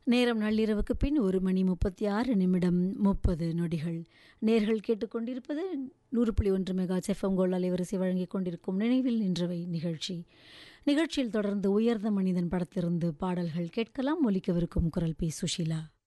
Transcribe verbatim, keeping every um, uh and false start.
நேரம் நள்ளிரவுக்கு பின் ஒரு மணி முப்பத்தி ஆறு நிமிடம் முப்பது நொடிகள். நேர்கள் கேட்டுக்கொண்டிருப்பது நூறு புள்ளி ஒன்று மெகா எஃப்எம் கோல்ட் அலைவரிசை வழங்கிக் கொண்டிருக்கும் நினைவில் நின்றவை நிகழ்ச்சி. நிகழ்ச்சியில் தொடர்ந்து உயர்ந்த மனிதன் படத்திலிருந்து பாடல்கள் கேட்கலாம். ஒலிக்கவிருக்கும் குரல் பி சுஷீலா.